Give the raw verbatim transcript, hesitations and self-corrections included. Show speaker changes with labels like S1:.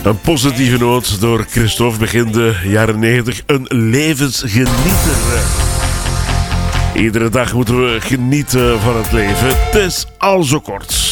S1: Een positieve noot door Christophe, begin de jaren negentig. Een levensgenieter. Iedere dag moeten we genieten van het leven. Het is al zo kort.